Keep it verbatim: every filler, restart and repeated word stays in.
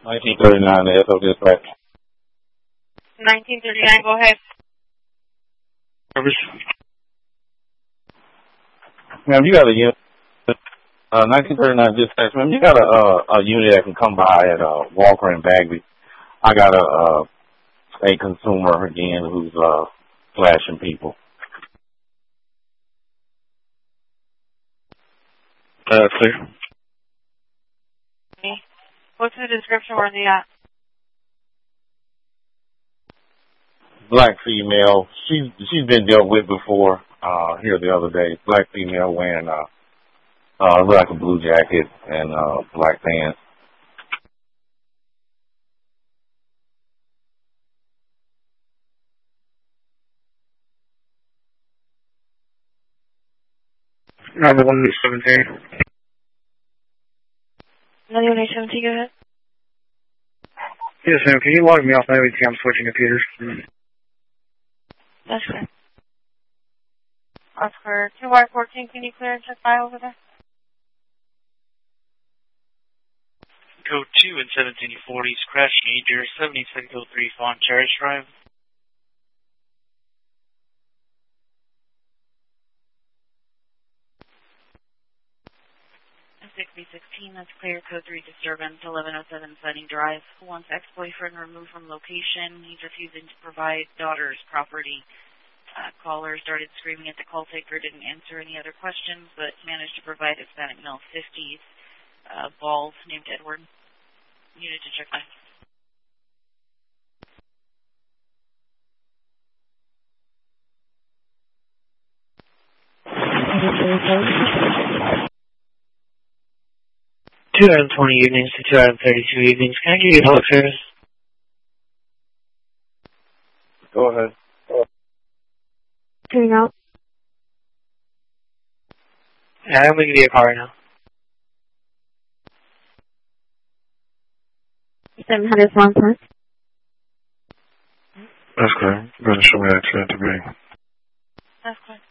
nineteen thirty-nine, the S O dispatch. nineteen thirty-nine, go ahead. Service. Ma'am, you got a unit. Uh, nineteen thirty-nine dispatch. Ma'am, you got a, uh, a unit that can come by at uh, Walker and Bagley. I got a uh, a consumer again who's uh, flashing people. Uh, clear. Okay. What's the description? Where's he at? Black female. She's she's been dealt with before. Uh, here the other day. Black female wearing uh, uh, like a blue jacket and uh, black pants. Number one eight seventeen. Number one eight seventeen, go ahead. Yes, ma'am. Can you log me off my A T M? I'm switching computers. That's correct. Oscar two Y fourteen, can you clear and check file over there? Code two and seventeen forties, crash major, seventy-six oh three Fawn Cherish Drive. sixty sixteen, that's clear. Code three disturbance, eleven oh seven Sunny Drive. Who wants ex-boyfriend removed from location? He's refusing to provide daughter's property. Uh, caller started screaming at the call taker, didn't answer any other questions, but managed to provide Hispanic male fifties, uh, bald, named Edward. Unit to check that. two hundred twenty evenings to two hundred thirty-two evenings. Can I give you help service? Go ahead. Turning out. Yeah, I'm going to give you a call right now. seven hundred one plus. That's correct. You're going to show me that to be. That's correct.